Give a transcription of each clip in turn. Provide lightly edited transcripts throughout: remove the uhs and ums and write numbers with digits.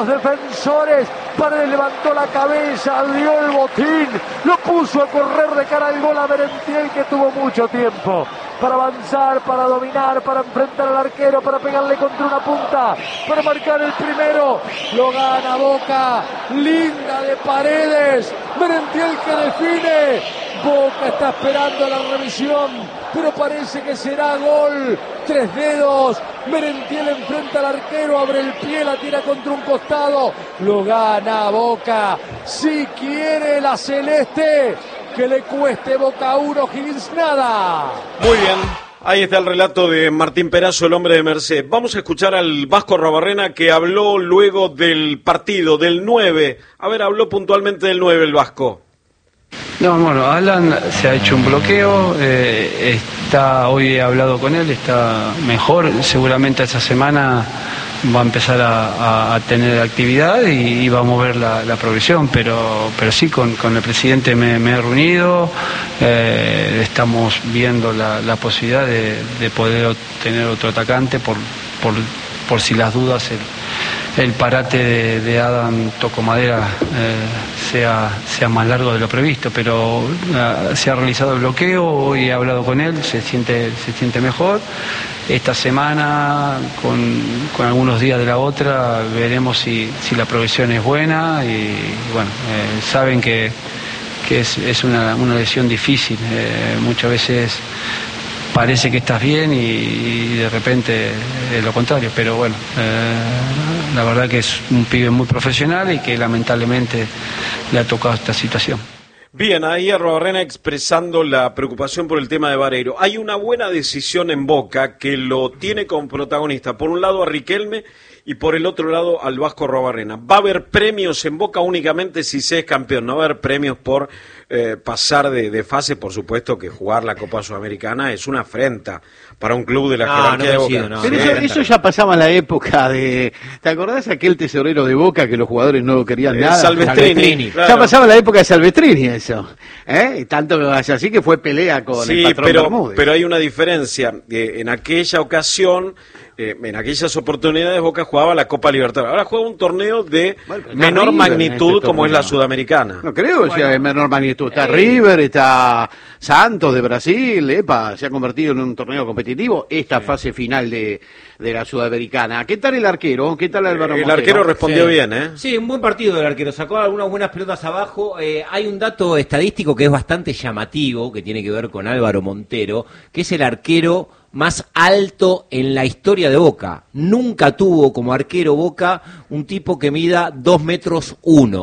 defensores. Paredes levantó la cabeza, dio el botín, lo puso a correr de cara al gol a Merentiel, que tuvo mucho tiempo para avanzar, para dominar, para enfrentar al arquero, para pegarle contra una punta, para marcar el primero. Lo gana Boca, linda de Paredes, Merentiel que define. Boca está esperando la revisión, pero parece que será gol. Tres dedos, Merentiel enfrenta al arquero, abre el pie, la tira contra un costado. Lo gana Boca. Si quiere la celeste, que le cueste Boca 1, Higgins nada. Muy bien, ahí está el relato de Martín Perazo, el hombre de Merced. Vamos a escuchar al Vasco Arruabarrena, que habló luego del partido, del 9. A ver, habló puntualmente del 9 el Vasco. No, bueno, Alan se ha hecho un bloqueo, hoy he hablado con él, está mejor, seguramente esta semana va a empezar a tener actividad y vamos a ver la progresión, pero sí, con el presidente me he reunido, estamos viendo la posibilidad de poder tener otro atacante por si las dudas el parate de Adam Tocomadera sea más largo de lo previsto, pero se ha realizado el bloqueo, hoy he hablado con él, se siente mejor. Esta semana, con algunos días de la otra, veremos si la progresión es buena y bueno, saben que es una lesión difícil, muchas veces parece que estás bien y de repente es lo contrario, pero bueno, la verdad que es un pibe muy profesional y que lamentablemente le ha tocado esta situación. Bien, ahí Arruabarrena expresando la preocupación por el tema de Vareiro. Hay una buena decisión en Boca que lo tiene como protagonista, por un lado a Riquelme y por el otro lado al Vasco Arruabarrena. Va a haber premios en Boca únicamente si se es campeón, no va a haber premios por pasar de fase. Por supuesto que jugar la Copa Sudamericana es una afrenta para un club de la jerarquía de Boca. Pero eso ya pasaba en la época de... ¿Te acordás aquel tesorero de Boca que los jugadores no querían nada? Salvestrini. Claro. Ya pasaba en la época de Salvestrini eso. Y tanto así que fue pelea con el patrón Bermúdez. Pero hay una diferencia. En aquella ocasión, en aquellas oportunidades, Boca jugaba la Copa Libertadores. Ahora juega un torneo de menor magnitud como es la Sudamericana. No creo que sea de menor magnitud. Está River, está Santos de Brasil, se ha convertido en un torneo competitivo esta fase final de la Sudamericana. ¿Qué tal el arquero? ¿Qué tal Álvaro Montero? El arquero respondió bien, ¿eh? Sí, un buen partido del arquero. Sacó algunas buenas pelotas abajo. Hay un dato estadístico que es bastante llamativo, que tiene que ver con Álvaro Montero, que es el arquero más alto en la historia de Boca. Nunca tuvo como arquero Boca un tipo que mida 2,1 metros.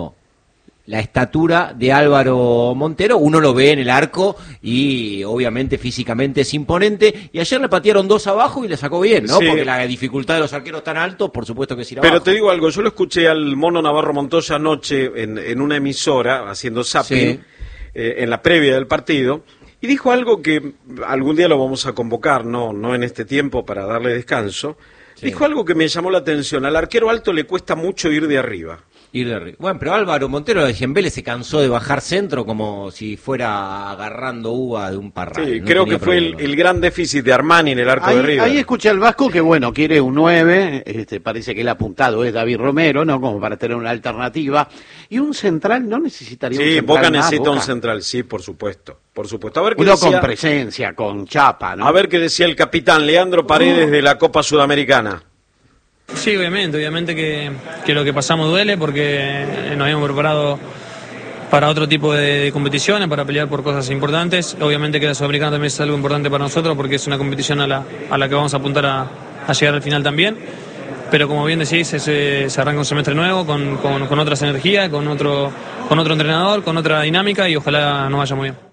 La estatura de Álvaro Montero, uno lo ve en el arco y obviamente físicamente es imponente, y ayer le patearon 2 abajo y le sacó bien, ¿no? Sí. Porque la dificultad de los arqueros tan altos, por supuesto que es ir abajo. Pero te digo algo, yo lo escuché al Mono Navarro Montoya anoche en una emisora haciendo zapping, en la previa del partido, y dijo algo que algún día lo vamos a convocar, no en este tiempo para darle descanso. Dijo algo que me llamó la atención: al arquero alto le cuesta mucho ir de arriba. Bueno, pero Álvaro Montero de Vélez se cansó de bajar centro como si fuera agarrando uva de un parral. Sí, creo que fue el gran déficit de Armani en el arco de River. Ahí escuché al Vasco que, bueno, quiere un 9, parece que el apuntado es David Romero, ¿no? Como para tener una alternativa. Y un central, ¿no necesitaría un central? Sí, Boca necesita un central, sí, por supuesto. A ver qué uno decía, con presencia, con chapa, ¿no? A ver qué decía el capitán Leandro Paredes de la Copa Sudamericana. Sí, obviamente que lo que pasamos duele, porque nos habíamos preparado para otro tipo de competiciones, para pelear por cosas importantes. Obviamente que la Sudamericana también es algo importante para nosotros, porque es una competición a la que vamos a apuntar a llegar al final también. Pero como bien decís, se arranca un semestre nuevo, con otras energías, con otro entrenador, con otra dinámica, y ojalá nos vaya muy bien.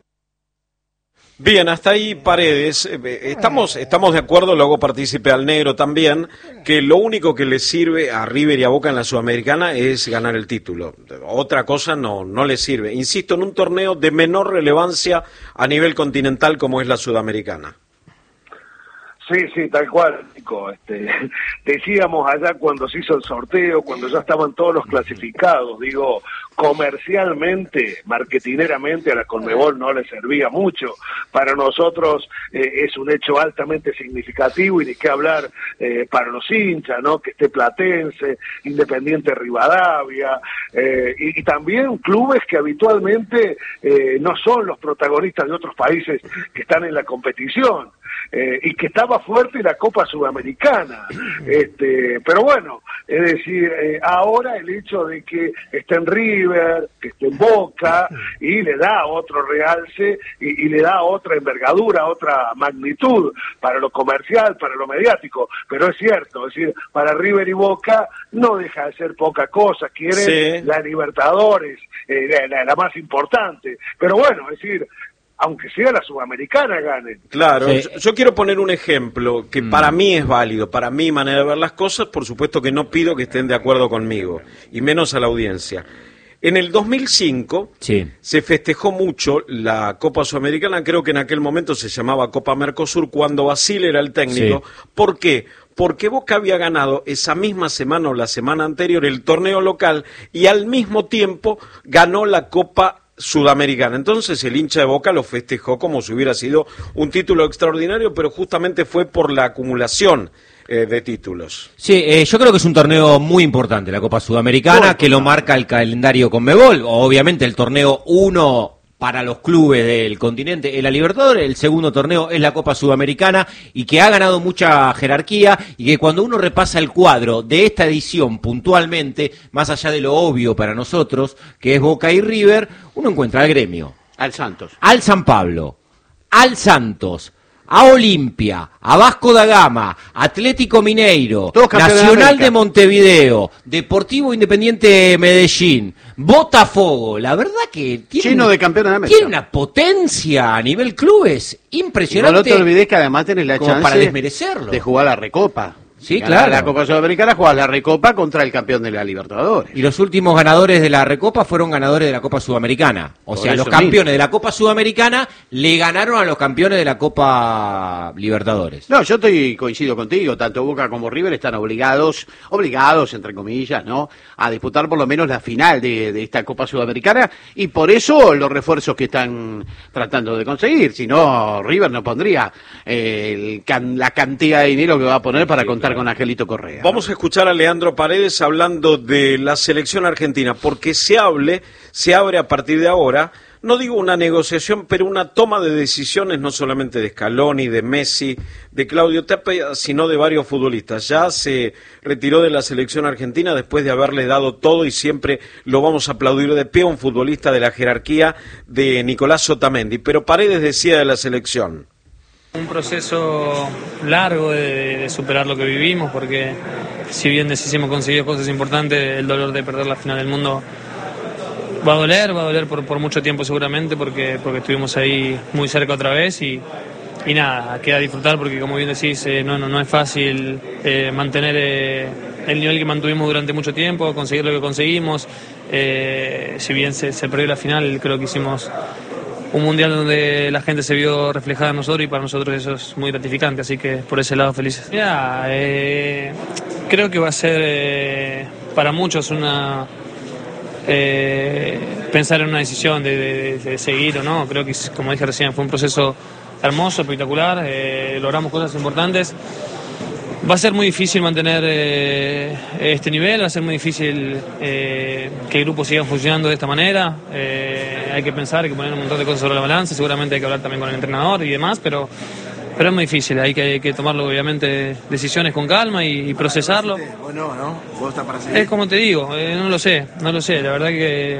Bien, hasta ahí Paredes. Estamos de acuerdo, luego partícipe al Negro también, que lo único que le sirve a River y a Boca en la Sudamericana es ganar el título. Otra cosa no le sirve. Insisto, en un torneo de menor relevancia a nivel continental como es la Sudamericana. Sí, tal cual, Nico. Decíamos allá cuando se hizo el sorteo, cuando ya estaban todos los clasificados, digo, comercialmente, marketineramente a la Conmebol no le servía mucho. Para nosotros es un hecho altamente significativo y de qué hablar para los hinchas, ¿no? Que esté Platense, Independiente Rivadavia, y también clubes que habitualmente no son los protagonistas de otros países que están en la competición. Y que estaba fuerte la Copa Sudamericana, pero bueno, es decir, ahora el hecho de que esté en River, que esté en Boca, y le da otro realce y le da otra envergadura, otra magnitud para lo comercial, para lo mediático, pero es cierto, es decir, para River y Boca no deja de ser poca cosa, quieren la Libertadores, la más importante, pero bueno, es decir, aunque sea la Sudamericana gane. Claro, yo quiero poner un ejemplo que para mí es válido, para mi manera de ver las cosas, por supuesto que no pido que estén de acuerdo conmigo, y menos a la audiencia. En el 2005 se festejó mucho la Copa Sudamericana, creo que en aquel momento se llamaba Copa Mercosur, cuando Basile era el técnico. ¿Por qué? Porque Boca había ganado esa misma semana o la semana anterior el torneo local y al mismo tiempo ganó la Copa Sudamericana. Entonces el hincha de Boca lo festejó como si hubiera sido un título extraordinario, pero justamente fue por la acumulación de títulos. Sí, yo creo que es un torneo muy importante, la Copa Sudamericana, que lo marca el calendario Conmebol. Obviamente el torneo 1 para los clubes del continente es la Libertadores, el segundo torneo es la Copa Sudamericana, y que ha ganado mucha jerarquía, y que cuando uno repasa el cuadro de esta edición puntualmente, más allá de lo obvio para nosotros, que es Boca y River, uno encuentra al Gremio, al Santos, al San Pablo, al Santos, a Olimpia, a Vasco da Gama, Atlético Mineiro, Nacional de Montevideo, Deportivo Independiente Medellín, Botafogo. La verdad que lleno de campeones de América. Tiene una potencia a nivel clubes impresionante. No te olvides que además tenés la chance para desmerecerlo de jugar la Recopa. Sí, claro. La Copa Sudamericana juega la Recopa contra el campeón de la Libertadores. Y los últimos ganadores de la Recopa fueron ganadores de la Copa Sudamericana. O sea, los campeones de la Copa Sudamericana le ganaron a los campeones de la Copa Libertadores. No, yo coincido contigo. Tanto Boca como River están obligados, entre comillas, ¿no?, a disputar por lo menos la final de esta Copa Sudamericana. Y por eso los refuerzos que están tratando de conseguir. Si no, River no pondría la cantidad de dinero que va a poner para contar con Angelito Correa. Vamos a escuchar a Leandro Paredes hablando de la selección argentina, porque se abre a partir de ahora, no digo una negociación, pero una toma de decisiones no solamente de Scaloni, de Messi, de Claudio Tapia, sino de varios futbolistas. Ya se retiró de la selección argentina después de haberle dado todo, y siempre lo vamos a aplaudir de pie, un futbolista de la jerarquía de Nicolás Otamendi. Pero Paredes decía de la selección: un proceso largo de superar lo que vivimos, porque si bien hemos conseguido cosas importantes, el dolor de perder la final del mundo va a doler por mucho tiempo seguramente, porque estuvimos ahí muy cerca otra vez, y nada, queda disfrutar, porque como bien decís, no es fácil mantener el nivel que mantuvimos durante mucho tiempo, conseguir lo que conseguimos. Si bien se perdió la final, creo que hicimos un mundial donde la gente se vio reflejada en nosotros, y para nosotros eso es muy gratificante, así que por ese lado felices. Creo que va a ser para muchos pensar en una decisión de seguir o no. Creo que, como dije recién, fue un proceso hermoso, espectacular, logramos cosas importantes. Va a ser muy difícil mantener este nivel, va a ser muy difícil que el grupo siga funcionando de esta manera. Hay que pensar, hay que poner un montón de cosas sobre la balanza, seguramente hay que hablar también con el entrenador y demás, pero es muy difícil, hay que tomarlo obviamente decisiones con calma y procesarlo. ¿O no? ¿Vos estás para seguir? Es como te digo, no lo sé, la verdad que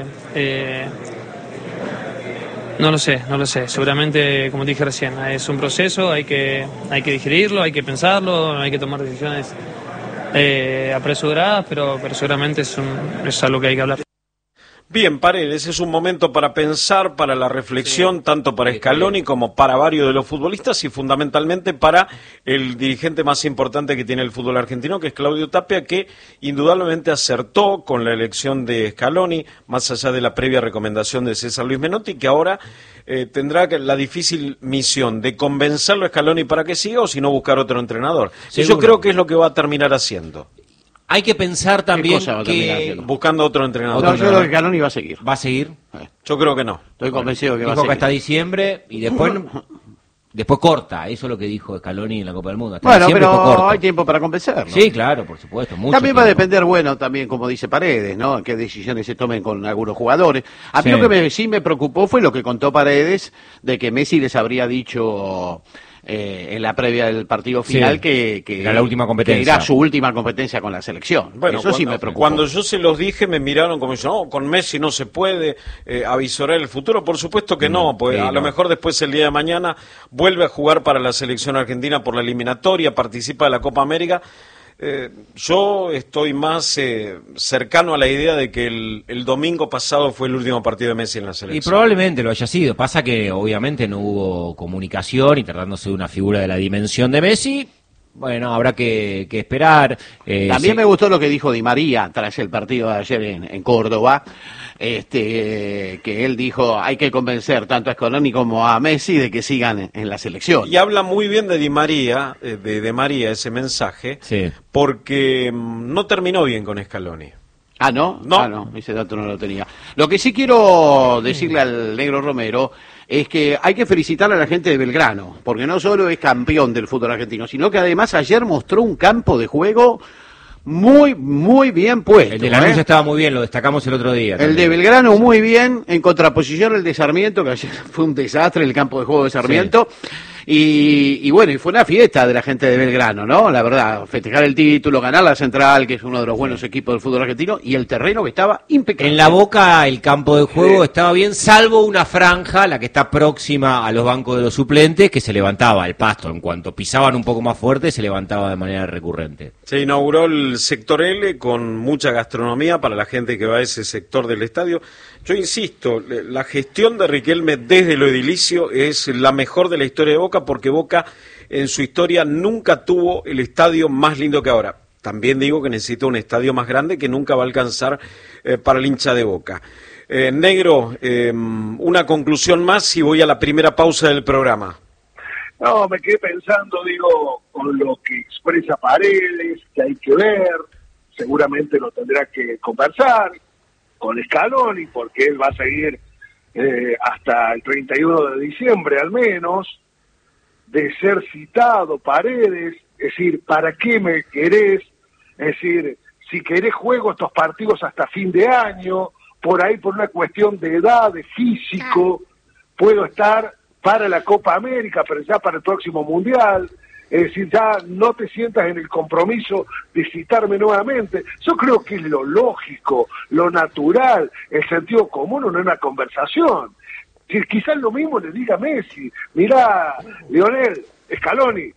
no lo sé, seguramente, como te dije recién, es un proceso, hay que digerirlo, hay que pensarlo, hay que tomar decisiones apresuradas, pero seguramente es algo que hay que hablar. Bien, Paredes, es un momento para pensar, para la reflexión, tanto para Scaloni como para varios de los futbolistas y fundamentalmente para el dirigente más importante que tiene el fútbol argentino, que es Claudio Tapia, que indudablemente acertó con la elección de Scaloni, más allá de la previa recomendación de César Luis Menotti, que ahora tendrá la difícil misión de convencerlo a Scaloni para que siga o si no buscar otro entrenador. Y yo creo que es lo que va a terminar haciendo. Hay que pensar también que... Buscando otro entrenador. No, yo creo que Scaloni va a seguir. ¿Va a seguir? Yo creo que no. Estoy convencido que va a Dijo seguir. que hasta diciembre y después corta. Eso es lo que dijo Scaloni en la Copa del Mundo. Hasta Bueno, diciembre pero fue corto. hay tiempo para convencerlo. Sí, claro, por supuesto. Mucho También va a tiempo. depender, bueno, también como dice Paredes, ¿no? Qué decisiones se tomen con algunos jugadores. A mí Sí. lo que sí me preocupó fue lo que contó Paredes, de que Messi les habría dicho en la previa del partido final Sí, que era la última competencia. que era su última competencia con la selección. Bueno, eso sí me preocupó. Cuando yo se los dije me miraron como diciendo, no, con Messi no se puede avisorar el futuro. Por supuesto que no, pues sí, a lo no. mejor después el día de mañana vuelve a jugar para la selección argentina por la eliminatoria, participa de la Copa América. Yo estoy más cercano a la idea de que el domingo pasado fue el último partido de Messi en la Y selección. probablemente lo haya sido. Pasa que obviamente no hubo comunicación y tratándose de una figura de la dimensión de Messi, bueno, habrá que esperar. También sí. me gustó lo que dijo Di María tras el partido de ayer en Córdoba, que él dijo hay que convencer tanto a Scaloni como a Messi de que sigan en la selección. Y habla muy bien de Di María, de María ese mensaje, Sí. porque no terminó bien con Scaloni. Ah, ¿no? No. Ah, no, ese dato no lo tenía. Lo que sí quiero decirle al Negro Romero es que hay que felicitar a la gente de Belgrano, porque no solo es campeón del fútbol argentino, sino que además ayer mostró un campo de juego muy, muy bien puesto. El de la luz estaba muy bien, lo destacamos el otro día. El también. de Belgrano muy bien, en contraposición el de Sarmiento, que ayer fue un desastre el campo de juego de Sarmiento. Y bueno, y fue una fiesta de la gente de Belgrano, ¿no? La verdad, festejar el título, ganar la Central, que es uno de los buenos equipos del fútbol argentino, y el terreno que estaba impecable. En la Boca el campo de juego estaba bien, salvo una franja, la que está próxima a los bancos de los suplentes, que se levantaba el pasto. En cuanto pisaban un poco más fuerte, se levantaba de manera recurrente. Se inauguró el sector L con mucha gastronomía para la gente que va a ese sector del estadio. Yo insisto, la gestión de Riquelme desde lo edilicio es la mejor de la historia de Boca, porque Boca en su historia nunca tuvo el estadio más lindo que ahora. También digo que necesita un estadio más grande que nunca va a alcanzar para el hincha de Boca. Negro, una conclusión más y voy a la primera pausa del programa. No, me quedé pensando, digo, con lo que expresa Paredes, que hay que ver, seguramente lo tendrá que conversar con Scaloni, porque él va a seguir hasta el 31 de diciembre al menos, de ser citado Paredes, es decir, ¿para qué me querés? Es decir, si querés juego estos partidos hasta fin de año, por ahí por una cuestión de edad, de físico, puedo estar para la Copa América, pero ya para el próximo Mundial. Es decir, ya no te sientas en el compromiso de citarme nuevamente. Yo creo que es lo lógico, lo natural, el sentido común en una conversación. Si quizás lo mismo le diga a Messi, mirá, Lionel, Scaloni,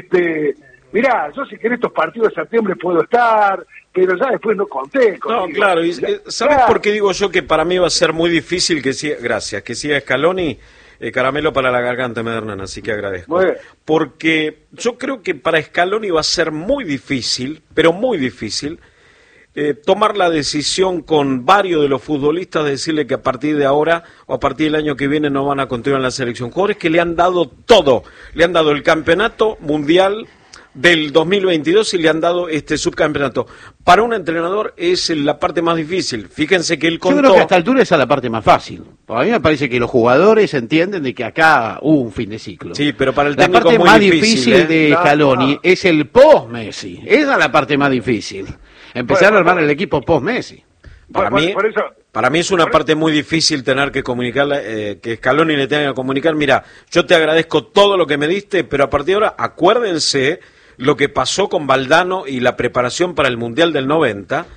mirá, yo si querés estos partidos de septiembre puedo estar, pero ya después no conté contigo. No, claro, y, ¿sabes por qué digo yo que para mí va a ser muy difícil que siga, gracias, que siga Scaloni? Caramelo para la garganta me da Hernán, así que agradezco. Muy bien. Porque yo creo que para Scaloni va a ser muy difícil, pero muy difícil, tomar la decisión con varios de los futbolistas de decirle que a partir de ahora o a partir del año que viene no van a continuar en la selección. Jugadores que le han dado todo, le han dado el campeonato mundial del 2022 y le han dado este subcampeonato. Para un entrenador es la parte más difícil. Fíjense que él contó... Yo creo que a esta altura esa es la parte más fácil. A mí me parece que los jugadores entienden de que acá hubo un fin de ciclo. Sí, pero para el la técnico parte muy más difícil de Scaloni es el post-Messi. Esa es la parte más difícil. Empezar a armar el equipo post-Messi. Para mí es una parte muy difícil tener que comunicarle, que Scaloni le tenga que comunicar, mira, yo te agradezco todo lo que me diste, pero a partir de ahora acuérdense lo que pasó con Valdano y la preparación para el Mundial del 90,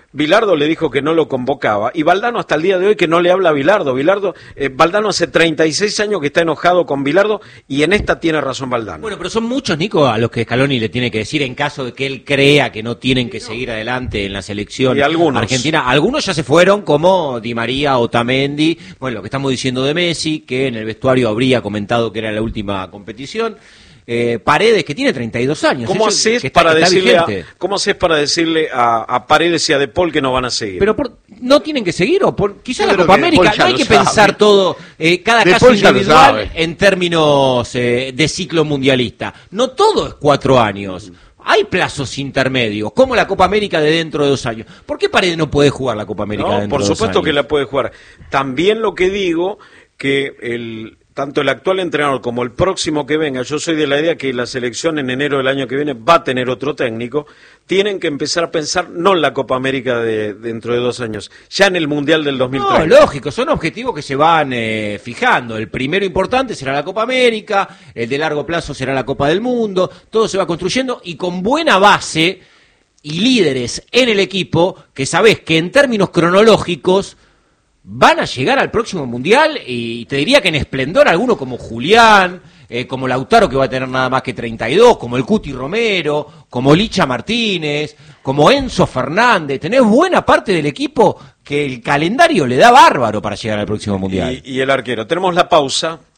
Bilardo le dijo que no lo convocaba, y Valdano hasta el día de hoy que no le habla a Bilardo. Valdano hace 36 años que está enojado con Bilardo, y en esta tiene razón Valdano. Bueno, pero son muchos, Nico, a los que Scaloni le tiene que decir en caso de que él crea que no tienen que seguir adelante en la selección argentina. Algunos ya se fueron, como Di María, Otamendi, bueno, lo que estamos diciendo de Messi, que en el vestuario habría comentado que era la última competición. Paredes, que tiene 32 años. ¿Cómo haces para decirle a Paredes y a De Paul que no van a seguir? Pero no tienen que seguir, quizás la Copa América, no hay que pensar todo, cada caso individual en términos de ciclo mundialista. No todo es 4 años. Hay plazos intermedios, como la Copa América de dentro de 2 años. ¿Por qué Paredes no puede jugar la Copa América dentro de 2 años? Por supuesto que la puede jugar. También lo que digo, que tanto el actual entrenador como el próximo que venga, yo soy de la idea que la selección en enero del año que viene va a tener otro técnico, tienen que empezar a pensar no en la Copa América dentro de 2 años, ya en el Mundial del 2030. No, lógico, son objetivos que se van fijando. El primero importante será la Copa América, el de largo plazo será la Copa del Mundo, todo se va construyendo y con buena base y líderes en el equipo que sabés que en términos cronológicos van a llegar al próximo Mundial, y te diría que en esplendor alguno como Julián, como Lautaro, que va a tener nada más que 32, como el Cuti Romero, como Licha Martínez, como Enzo Fernández. Tenés buena parte del equipo que el calendario le da bárbaro para llegar al próximo Mundial. Y el arquero. Tenemos la pausa.